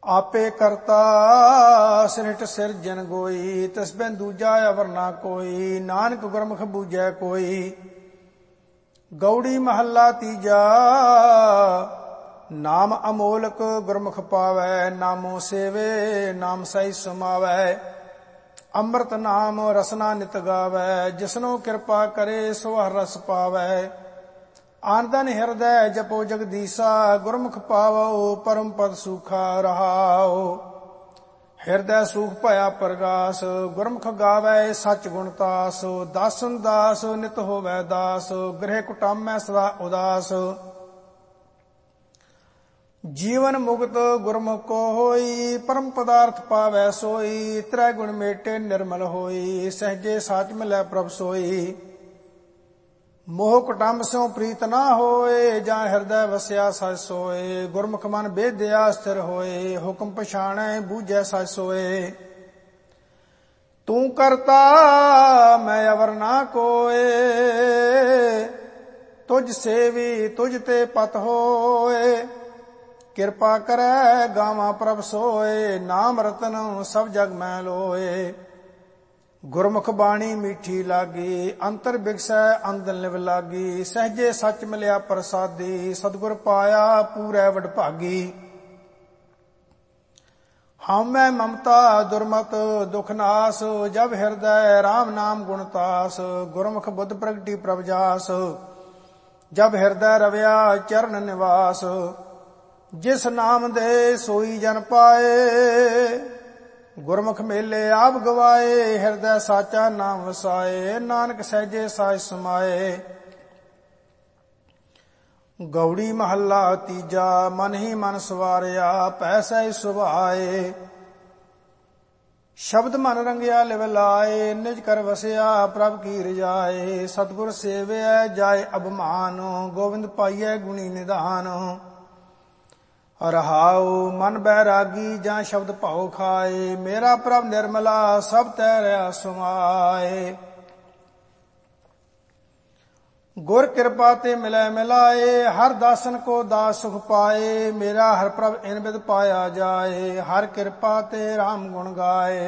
आपे करता सिरठ सिरजन गोई, तिस बिन दूजा अवर ना कोई, नानक गुरमुख बूझै कोई। गौड़ी महला तीजा, नाम अमोलक गुरमुख पावै, नामो सेवे नाम सही समावै। ਅੰਮ੍ਰਿਤ ਨਾਮ ਰਸਨਾ ਨਿਤ ਗਾਵੈ, ਜਿਸਨੋ ਕਿਰਪਾ ਕਰੇ ਸੋ ਹਰਿ ਰਸ ਪਾਵੈ। ਆਨੰਦਨ ਹਿਰਦੈ ਜਪੋ ਜਗਦੀਸਾ, ਗੁਰਮੁਖ ਪਾਵੋ ਪਰਮ ਪਦ ਸੂਖਾ ਰਹਾਓ। ਹਿਰਦੈ ਸੂਖ ਭਇਆ ਪ੍ਰਗਾਸ, ਗੁਰਮੁਖ ਗਾਵੈ ਸਚ ਗੁਣ ਤਾਸ। ਦਾਸਨ ਦਾਸ ਨਿਤ ਹੋਵੈ ਦਾਸ, ਗ੍ਰਹਿ ਕੁਟਾਮੈ ਸਦਾ ਉਦਾਸ। जीवन मुक्त गुरमुख को होई, परम पदार्थ पावै सोई। त्रै गुण मेटे निर्मल होई, सहजे साच मिलै प्रभ सोई। मोह कुटुंब स्यों प्रीत ना होए, जां हृदय वस्या सच सोए। गुरमुख मन बेदया स्थिर होए, हुक्म पछाणै बूझै सच सोए। तू करता मैं अवर ना कोए, तुझ सेवी तुझ ते पत होए। ਕਿਰਪਾ ਕਰੈ ਗਾਵਾਂ ਪ੍ਰਭ ਸੋਏ, ਨਾਮ ਰਤਨ ਸਭ ਜਗ ਮੈਂ ਲੋਏ। ਗੁਰਮੁਖ ਬਾਣੀ ਮੀਠੀ ਲਾਗੀ, ਅੰਤਰ ਬਿਗਸੈ ਅੰਦਨ ਲਿਵ ਲਾਗੀ। ਸਹਜੇ ਸੱਚ ਮਿਲਿਆ ਪ੍ਰਸਾਦੀ, ਸਤਿਗੁਰ ਪਾਇਆ ਪੂਰੈ ਵਡਭਾਗੀ। ਹਉਮੈ ਮਮਤਾ ਦੁਰਮਤ ਦੁਖ ਨਾਸ, ਜਬ ਹਿਰਦੈ ਰਾਮ ਨਾਮ ਗੁਣ ਤਾਸ। ਗੁਰਮੁਖ ਬੁੱਧ ਪ੍ਰਗਟੀ ਪ੍ਰਭ ਜਾਸ, ਜਬ ਹਿਰਦੈ ਰਵਿਆ ਚਰਨ ਨਿਵਾਸ। जिस नाम दे सोई जन पाए, गुरमुख मेले आप गवाए। हृदय साचा नाम वसाए, नानक सहजे साच समाए। गौड़ी महला तीजा, मन ही मन सवारिया पै सह सुभाए। शब्द मन रंगिया लिव लाए, निज कर वसिया प्रभ की रजाए। सतगुर सेवै जाय अभिमान, गोविंद पाइयै गुणी निधान। रहाओ मन बैरागी जां शब्द भाव खाए, मेरा प्रभ निर्मला सब तै रहा समाए। गुर कृपा ते मिलै मिलाए, हर दासन को दास सुख पाए। मेरा हर प्रभ इन बिद पाया जाए, हर कृपा ते राम गुण गाए।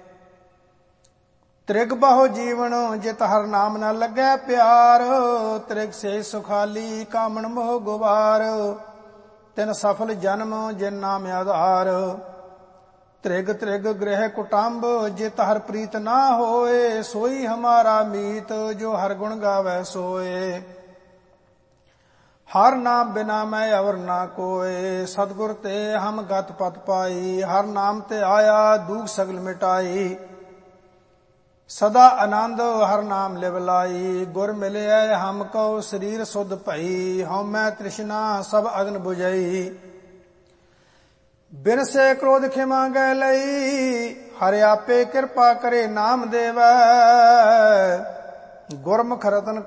त्रिग बाहो जीवन जित हर नाम न लगै प्यार, त्रिग से सुखाली कामन मोह गुबार। तिन सफल जन्म जिन नाम आधार, त्रिग त्रिग गृह कुटुंब जित हर प्रीत ना होए। सोई हमारा मीत जो हर गुण गावै सोए। हर नाम बिना मैं अवर ना कोय, सतगुर ते हम गत पत पाई। हर नाम ते आया दुख सगल मिटाई, सदा आनंद हर नाम लिव लाई। गुर मिलिया हम को शरीर सुध भई, हउमै तृष्णा सब अग्न बुझई। बिन से क्रोध खिमा गै लई, हरि आपे कृपा करे नाम देवै। गुरमुख रतन